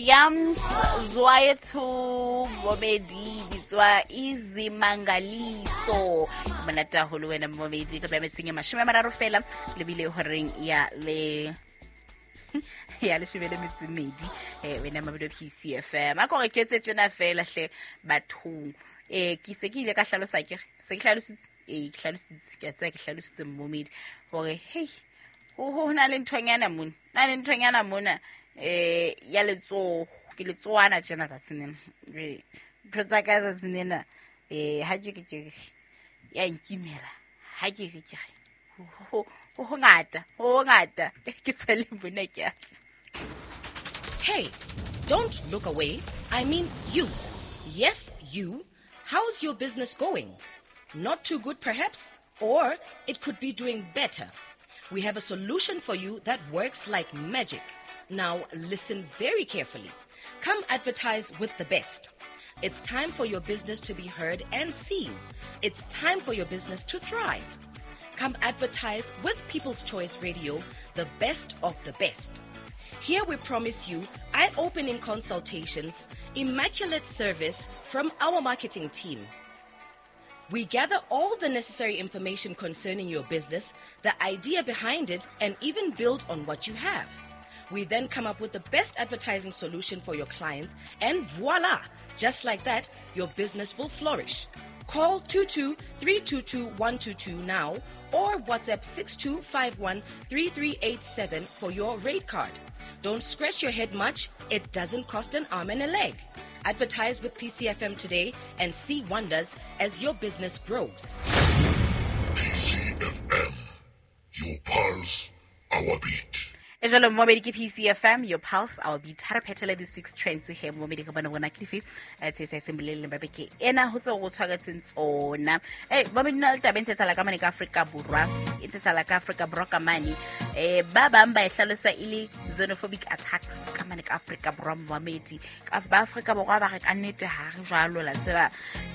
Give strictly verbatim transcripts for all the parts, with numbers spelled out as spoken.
Yams Zwayatu Momedi Bizwa Izimangaliso Manata hulu wena Momedi ka beme singe mashime mararo fela le bile horeng ya le ya le shebele metsimedi eh wena mabedo P C F M a kore ketse tsena fela hle bathong eh ke se ke ile ka hlalosa ke se ke hlalositse eh ke hlalositse ke tsa ke hlalositse Momedi hore hey ho ho na le nthonyana mona na le nthonyana mona eh ya letso ke letsoana tsena tsa tsenena eh tsa ka tsa tsenena eh ha ke ke ya nkimela ha ke ke ke ho ho ngata ho ngata ke tsale bona ke. Hey, don't look away. I mean you. Yes, you. How's your business going? Not too good perhaps? Or it could be doing better. We have a solution for you that works like magic. Now listen very carefully. Come advertise with the best. It's time for your business to be heard and seen. It's time for your business to thrive. Come advertise with People's Choice Radio, the best of the best. Here we promise you eye-opening consultations, immaculate service from our marketing team. We gather all the necessary information concerning your business, the idea behind it, and even build on what you have. We then come up with the best advertising solution for your clients, and voila! Just like that, your business will flourish. Call two two three two two one two two now or WhatsApp six two five one three three eight seven for your rate card. Don't scratch your head much. It doesn't cost an arm and a leg. Advertise with P C F M today and see wonders as your business grows. P C F M, your pulse, our beat. Ejalo Momedi ke P C F M, your pulse, our beat. Hara petele this week's trends here Momedi ka bana bona kifi at se se sembolele ba beke ena ho tso go tshwagatseng tsona eh Momedi na le tabeng tsetsa la ka mane ka Africa Borwa e tsetsa la ka Africa Borwa ka mane eh ba bang ba e hlalosa ile xenophobic attacks ka mane ka Africa Borwa Momedi ka ba Africa Borwa ba re ka nnete ha re jwalo la tseba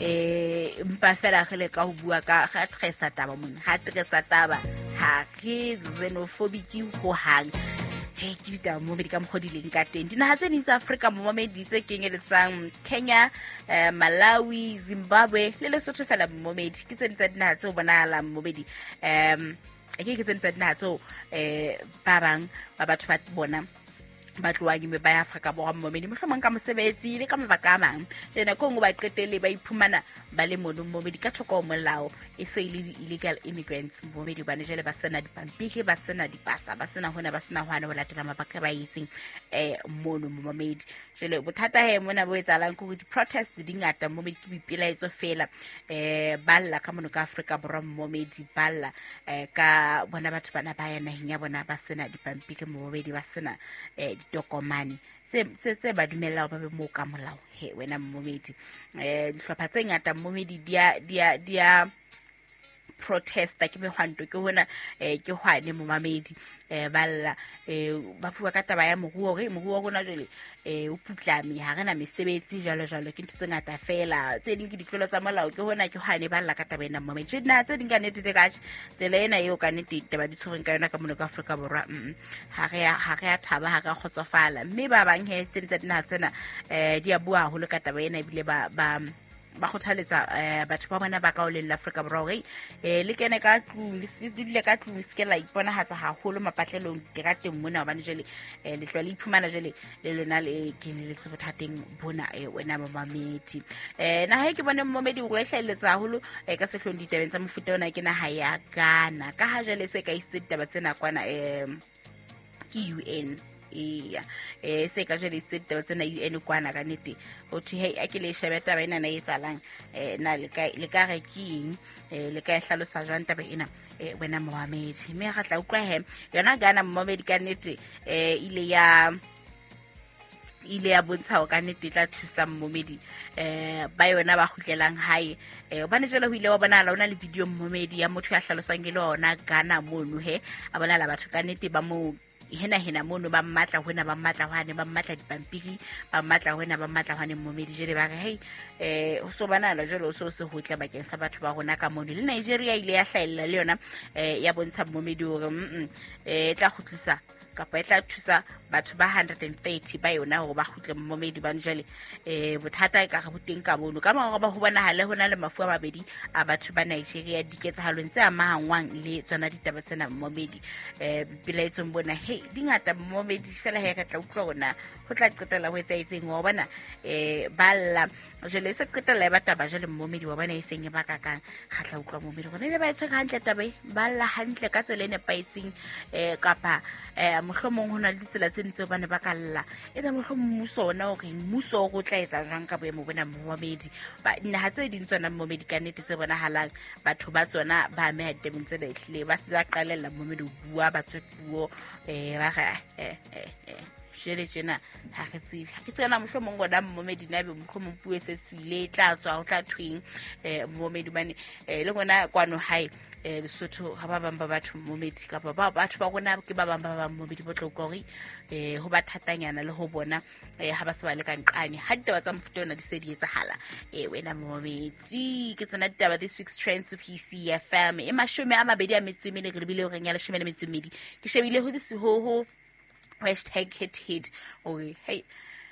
eh mpa fela gele ka ho bua ka ga tresa taba mona ha tresa taba ha ke xenophobic ho hang. Hey, kita Momedi ka mkhodileng ka teng dinaha tse dintsi Africa Momedi tse kenyeletsang Kenya, uh, Malawi, Zimbabwe le Lesotho fela Momedi ke tse dintsi dinaha tse bonahala Momedi um ke ke tse dintsi dinaha tse eh ba bang ba batho ba bona ba tloa ke me ba Africa Borwa Momedi mohlomong ka mosebetsi le ka mabaka a mang lena ko ngo ba qetelle ba iphumana ba le mono Momedi ka thoko molao e se ile illegal immigrants Momedi ba ne jele ba sena dipampiri ba sena dipasa ba sena hona ba sena hwana ho latela mabaka ba itseng eh mono Momedi jele bothata he mona bo etsalang go di protests di ngata Momedi ke bipilaetso fela eh balla ka mono ka Africa Borwa Momedi balla eh ka bona batho bana ba yana hinya bona ba sena dipampiri Momedi ba sena eh dokomane se se se ba dumela ba be mo ka molao he wena Momedi eh dihlopha tse ngata Momedi dia dia dia protesta ke behwanto ke hona eh ke hwane mo Momedi eh balla eh ba phua ka taba ya moruo re moruo rona jele eh o putlame ha rena mesebetsi jalo jalo ke ntse ngata fela tse ding ke ditlolo tsa molao ke hona ke hwane balla ka taba ena Momedi na tse ding ka nete ka tsela ena eo ka nete taba di tshoreng ka yona ka mono ka Africa Borwa ha re ha re a thaba ha ka khotsofala mme ba bang he tse tse dina tsena eh di a bua ho le ka taba ena bile ba ba ba khothaletsa eh batho ba bona ba ka o le Africa Borwa eh le kene ka tlung le ka tlung se ke la ipona hatsa haholo mapatlelong ke rateng mona ba jele eh le hlwa le iphumana jele le lona le ke le tse bothateng bona eh wena Momedi eh na he ke bone Momedi go ehleletsa haholo eh ka sehlong ditabeng tsa mofuta ona ke na ha ya Ghana ka ha jele se ka isitse taba tsena kwana eh ke U N iya eh se ka jele se taba tsena U N kwana ka nete o thi hey a ke le shebeta ba ena na etsalang eh na le ka le ka reking eh le ka hlalosa jwang taba ena eh wena Momedi me ga tla ukwa he yona Ghana Momedi ka nete eh ile ya ile ya bontsha o ka nete tla thusa Momedi eh ba yona ba khutlelang hae eh ba ne jela ho ile wa bona la ona le video Momedi ya motho ya hlalosang ke le ona Ghana mono he a bona la batho ka nete ba mo hena hena mono ba mmatla hona ba mmatla hwane ba mmatla dipampiri ba mmatla hona ba mmatla hwane Momedi jele ba re hey eh o so banala jelo o so se hotla bakeng sa batho ba rona ka mono le Nigeria ile ya hlaella le yona eh ya bontsha Momedi hore mm eh tla khutlisa kapa e tla thusa batho ba one hundred thirty ba yona go ba khutle mmomedi ba njale eh bothata e ka ga boteng ka bono ka mangwe ba ho bonagale hona le mafu a mabedi a batho ba Nigeria diketsahalong tse amahangwang le tsona ditaba tsena mmomedi eh pila etsong bona hey dingata mmomedi fela he ka tla utlwa gona go tla qetela ho etsa itseng wa bona eh balla jele se qetela ba taba jele mmomedi wa bona e seng e ba ka kang ga tla utlwa mmomedi gona be ba e tsheka hantle taba e balla hantle ka tsela ne paitseng eh kapa eh mohlomong hona le ditsela tse ntse ba ne ba kalla e be mohlomong muso ona o reng muso go tla etsa jang ka boemo bona mmomedi ba nna ha tse ding tsona mmomedi ka nnete tse bona halang batho ba tsona ba me ha temeng tse lehle ba se ba qalella mmomedi o bua ba tswepuo eh ba ga eh eh jele jena ha ke tsebe ha ke tsena mohlomong gona mmomedi na be mohlomong puo se tswile tla tswa go tla twing eh mmomedi bane eh le gona kwano hai eh Lesotho ha ba bang ba batho mmomedi ka ba batho ba gona ke ba bang ba ba mmomedi botlokori eh ho ba thatanyana le ho bona eh ha ba se ba le ka nqane ha ditaba tsa mfuto yona di se di etsahala eh wena mmomedi ke tsona ditaba this week's trends to P C F M e mashome a mabedi a metso e mene re bile o reng ya leshome le metso e mmedi ke shebile ho this ho ho hashtag hit hit okay hey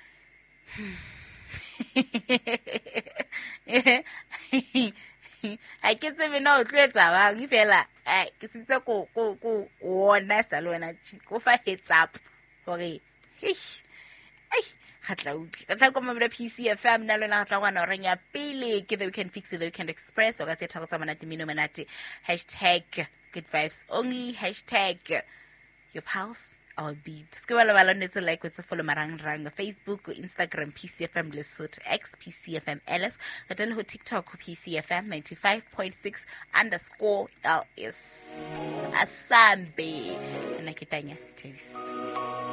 I ke tsebe na o tloetsa bang fela ai ke sitse ko ko ko ona sa lona go fa heads up hore hish ai gatla utli ka tla ko mabele P C F M na lona gatla gwana reng ya pele ke the weekend fix the weekend express o ga se thago tsa monate mino monate hashtag good vibes only hashtag your pulse our beat ke bala bala netse like with follow marang rang Facebook Instagram P C F M Lesotho X P C F M L S then ho TikTok P C F M ninety-five point six underscore L S asambe na kitanya James